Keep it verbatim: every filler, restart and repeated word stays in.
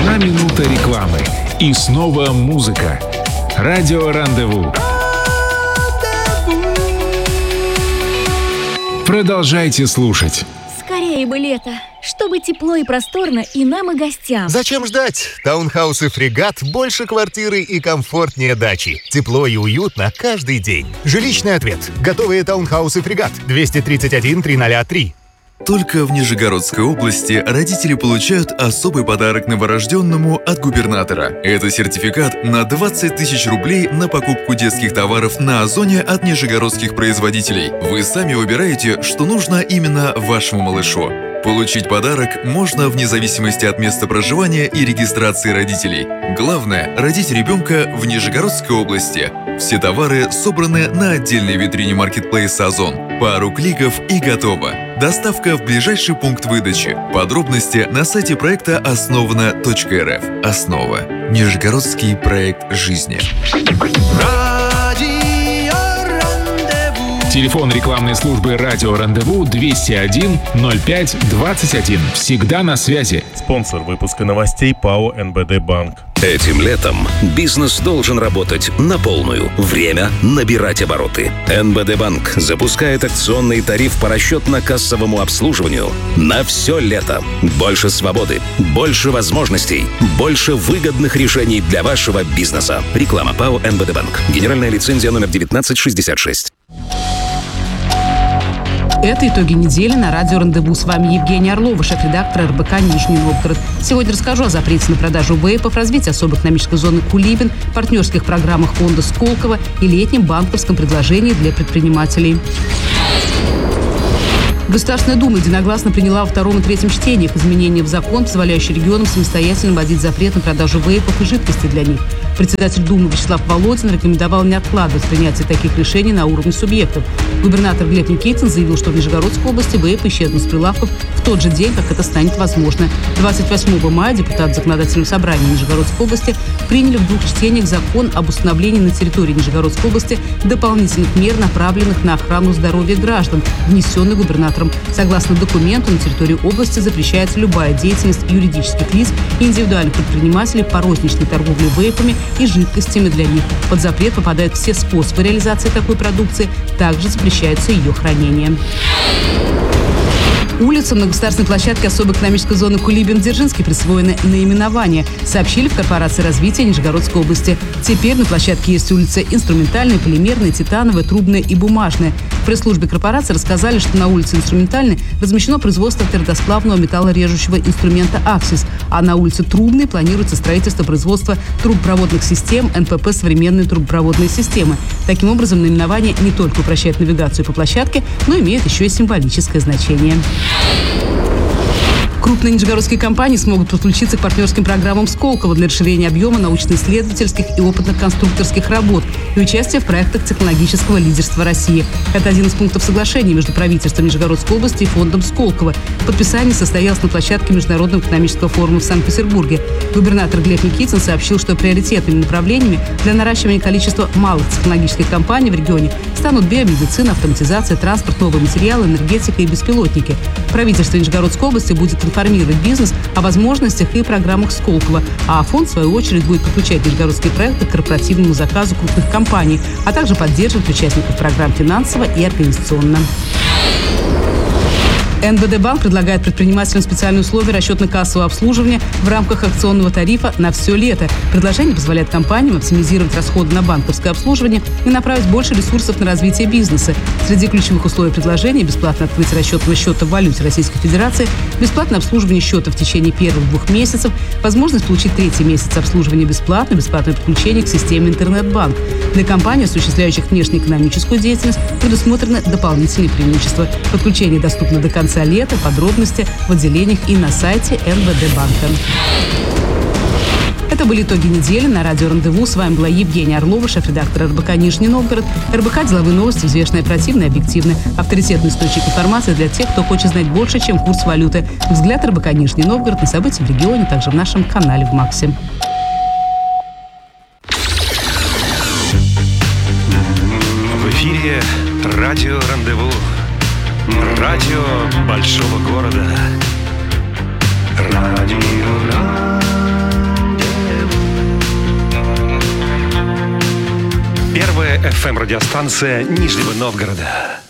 Одна минута рекламы. И снова музыка. Радио Рандеву. Продолжайте слушать. Скорее бы лето, чтобы тепло и просторно и нам, и гостям. Зачем ждать? Таунхаусы «Фрегат» больше квартиры и комфортнее дачи. Тепло и уютно каждый день. Жилищный ответ. Готовые таунхаусы «Фрегат». двести тридцать один триста три. Только в Нижегородской области родители получают особый подарок новорожденному от губернатора. Это сертификат на двадцать тысяч рублей на покупку детских товаров на Озоне от нижегородских производителей. Вы сами выбираете, что нужно именно вашему малышу. Получить подарок можно вне зависимости от места проживания и регистрации родителей. Главное – родить ребенка в Нижегородской области. Все товары собраны на отдельной витрине маркетплейса «Озон». Пару кликов и готово. Доставка в ближайший пункт выдачи. Подробности на сайте проекта основано точка эр эф. Основа. Нижегородский проект жизни. Телефон рекламной службы «Радио Рандеву» двести один ноль пять двадцать один. Всегда на связи. Спонсор выпуска новостей ПАО эн бэ дэ Банк. Этим летом бизнес должен работать на полную. Время набирать обороты. эн бэ дэ Банк запускает акционный тариф по расчетно-кассовому обслуживанию на все лето. Больше свободы, больше возможностей, больше выгодных решений для вашего бизнеса. Реклама ПАО эн бэ дэ Банк. Генеральная лицензия номер девятнадцать шестьдесят шесть. Это итоги недели на радио Рандеву. С вами Евгения Орлова, шеф-редактор эр бэ ка Нижний Новгород. Сегодня расскажу о запрете на продажу вейпов, развитии особой экономической зоны Кулибин, партнерских программах фонда Сколково и летнем банковском предложении для предпринимателей. Государственная Дума единогласно приняла во втором и третьем чтениях изменения в закон, позволяющие регионам самостоятельно вводить запрет на продажу вейпов и жидкости для них. Председатель Думы Вячеслав Володин рекомендовал не откладывать принятие таких решений на уровне субъектов. Губернатор Глеб Никитин заявил, что в Нижегородской области вейпы исчезнут с прилавков в тот же день, как это станет возможно. двадцать восьмого мая депутаты Законодательного собрания Нижегородской области приняли в двух чтениях закон об установлении на территории Нижегородской области дополнительных мер, направленных на охрану здоровья граждан, внесенный губернатором. Согласно документу, на территории области запрещается любая деятельность юридических лиц и индивидуальных предпринимателей по розничной торговле вейпами и жидкостями для них. Под запрет попадают все способы реализации такой продукции, также запрещается ее хранение. Улицам на государственной площадке особой экономической зоны Кулибин-Дзержинский присвоено наименование, сообщили в корпорации развития Нижегородской области. Теперь на площадке есть улицы инструментальная, полимерная, титановая, трубная и бумажная. В пресс-службе корпорации рассказали, что на улице инструментальной размещено производство твердосплавного металлорежущего инструмента «Аксис», а на улице трубной планируется строительство производства трубопроводных систем эн пэ пэ «Современные трубопроводные системы». Таким образом, наименование не только упрощает навигацию по площадке, но имеет еще и символическое значение. Крупные нижегородские компании смогут подключиться к партнерским программам Сколково для расширения объема научно-исследовательских и опытных конструкторских работ и участия в проектах технологического лидерства России. Это один из пунктов соглашения между правительством Нижегородской области и фондом Сколково. Подписание состоялось на площадке Международного экономического форума в Санкт-Петербурге. Губернатор Глеб Никитин сообщил, что приоритетными направлениями для наращивания количества малых технологических компаний в регионе станут биомедицина, автоматизация, транспорт, новые материалы, энергетика и беспилотники. Правительство Нижегородской области будет информировать бизнес о возможностях и программах Сколково, а фонд, в свою очередь, будет подключать нижегородские проекты к корпоративному заказу крупных компаний, а также поддерживать участников программ финансово и организационно. эн бэ дэ Банк предлагает предпринимателям специальные условия расчетно-кассового обслуживания в рамках акционного тарифа на все лето. Предложение позволяет компаниям оптимизировать расходы на банковское обслуживание и направить больше ресурсов на развитие бизнеса. Среди ключевых условий предложения – бесплатное открытие расчетного счета в валюте Российской Федерации, бесплатное обслуживание счета в течение первых двух месяцев, возможность получить третий месяц обслуживания бесплатно, бесплатное подключение к системе интернет-банк. Для компаний, осуществляющих внешнеэкономическую деятельность, предусмотрены дополнительные преимущества. Подключение доступно до конца лета. Подробности в отделениях и на сайте эн бэ дэ банка. Это были итоги недели на радио Рандеву. С вами была Евгения Орлова, шеф-редактор эр бэ ка Нижний Новгород. эр бэ ка – деловые новости, взвешенные, оперативные, объективные. Авторитетный источник информации для тех, кто хочет знать больше, чем курс валюты. Взгляд эр бэ ка Нижний Новгород на события в регионе, также в нашем канале в Максе. В эфире радио Рандеву. Радио большого города. Радио Рандеву. Первая эф эм-радиостанция Нижнего Новгорода.